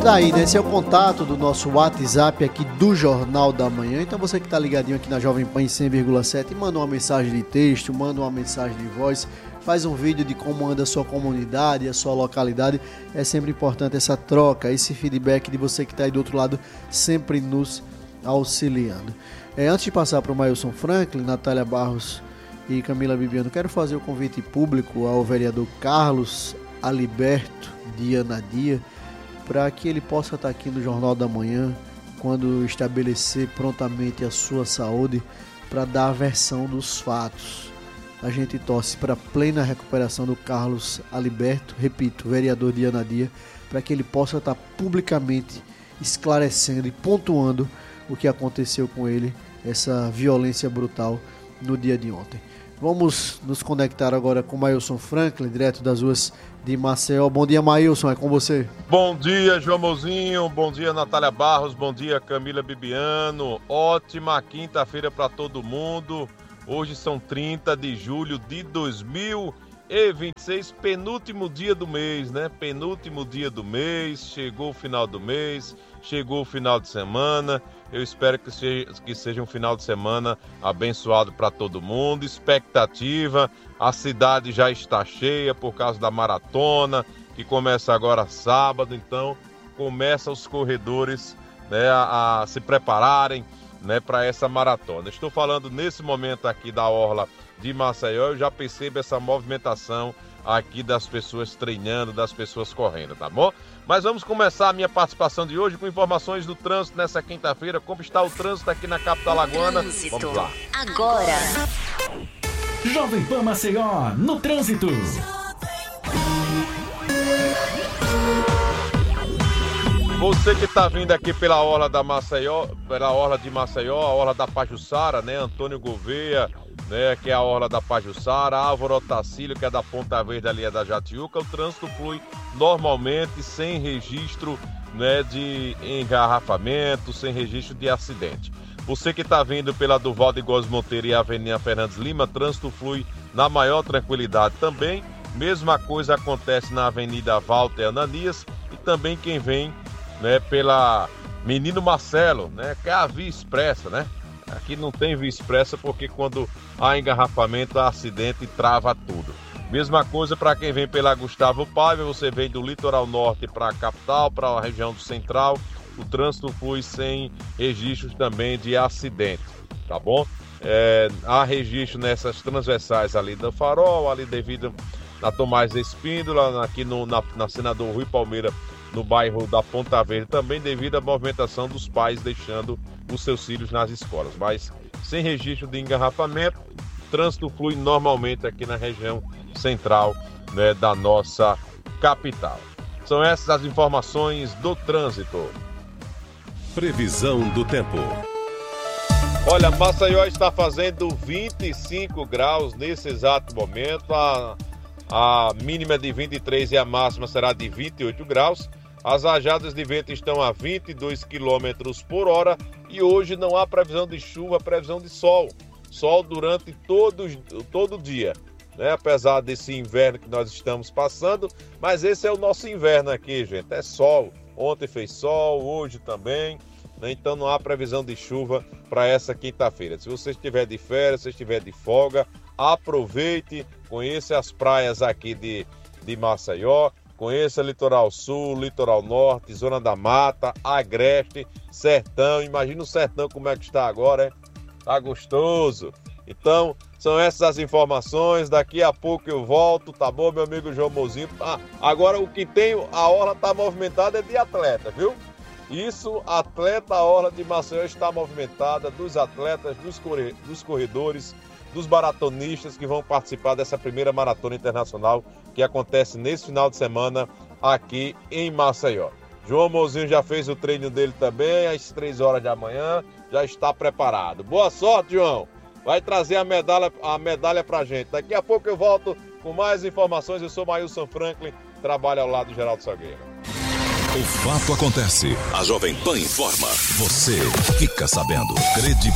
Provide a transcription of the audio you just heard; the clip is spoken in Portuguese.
Daí, né? Esse é o contato do nosso WhatsApp aqui do Jornal da Manhã. Então você que está ligadinho aqui na Jovem Pan 100,7, manda uma mensagem de texto, manda uma mensagem de voz, faz um vídeo de como anda a sua comunidade, a sua localidade. É sempre importante essa troca, esse feedback de você que está aí do outro lado, sempre nos auxiliando. Antes de passar para o Mailson Franklin, Natália Barros e Camila Bibiano, quero fazer o convite público ao vereador Carlos Aliberto de Anadia, para que ele possa estar aqui no Jornal da Manhã, quando estabelecer prontamente a sua saúde, para dar a versão dos fatos. A gente torce para a plena recuperação do Carlos Aliberto, repito, vereador de Anadia, para que ele possa estar publicamente esclarecendo e pontuando o que aconteceu com ele, essa violência brutal no dia de ontem. Vamos nos conectar agora com o Mailson Franklin, direto das ruas de Maceió. Bom dia, Mailson, é com você. Bom dia, João Mozinho, bom dia, Natália Barros, bom dia, Camila Bibiano. Ótima quinta-feira para todo mundo. Hoje são 30 de julho de 2026, penúltimo dia do mês, né? Penúltimo dia do mês, chegou o final do mês, chegou o final de semana. Eu espero que seja um final de semana abençoado para todo mundo. Expectativa, a cidade já está cheia por causa da maratona, que começa agora sábado, então começa os corredores, né, a se prepararem, né, para essa maratona. Estou falando nesse momento aqui da orla de Maceió, eu já percebo essa movimentação aqui das pessoas treinando, das pessoas correndo, tá bom? Mas vamos começar a minha participação de hoje com informações do trânsito nessa quinta-feira. Como está o trânsito aqui na capital alagoana? Vamos lá. Agora. Jovem Pan Maceió, no trânsito. Você que está vindo aqui pela orla de Maceió, a orla da Pajuçara, né? Antônio Gouveia, né? Que é a orla da Pajuçara, Álvaro Otacílio, que é da Ponta Verde, ali é da Jatiuca. O trânsito flui normalmente, sem registro, né, de engarrafamento, sem registro de acidente. Você que está vindo pela Duval de Góes Monteiro e Avenida Fernandes Lima, trânsito flui na maior tranquilidade também. Mesma coisa acontece na Avenida Walter Ananias e também quem vem, né, pela Menino Marcelo, né, que é a via expressa, né? Aqui não tem via expressa porque quando há engarrafamento, há acidente e trava tudo. Mesma coisa para quem vem pela Gustavo Paiva, você vem do litoral norte para a capital, para a região do central, o trânsito flui sem registros também de acidente, tá bom? Há registro nessas transversais ali do Farol, ali devido a Tomás Espíndola, aqui na Senador Rui Palmeira, no bairro da Ponta Verde, também devido à movimentação dos pais deixando os seus filhos nas escolas. Mas sem registro de engarrafamento, o trânsito flui normalmente aqui na região central, né, da nossa capital. São essas as informações do trânsito. Previsão do tempo. Olha, Maceió está fazendo 25 graus nesse exato momento. A mínima é de 23 e a máxima será de 28 graus. As rajadas de vento estão a 22 km por hora e hoje não há previsão de chuva, previsão de sol. Sol durante todo o dia, né? Apesar desse inverno que nós estamos passando, mas esse é o nosso inverno aqui, gente. É sol. Ontem fez sol, hoje também, né? Então não há previsão de chuva para essa quinta-feira. Se você estiver de férias, se estiver de folga, aproveite, conheça as praias aqui de Maceió. Conheça Litoral Sul, Litoral Norte, Zona da Mata, Agreste, Sertão. Imagina o Sertão como é que está agora, hein? Tá gostoso. Então, são essas as informações. Daqui a pouco eu volto, tá bom, meu amigo João Mozinho? Agora o que tem, a orla tá movimentada é de atleta, viu? Isso, atleta, a orla de Maceió está movimentada, dos atletas, dos corredores, dos maratonistas que vão participar dessa primeira maratona internacional que acontece nesse final de semana aqui em Maceió. João Mozinho já fez o treino dele também, às 3 horas da manhã, já está preparado. Boa sorte, João! Vai trazer a medalha pra gente. Daqui a pouco eu volto com mais informações. Eu sou Mailson Franklin, trabalho ao lado do Geraldo Salgueiro. O fato acontece. A Jovem Pan informa. Você fica sabendo.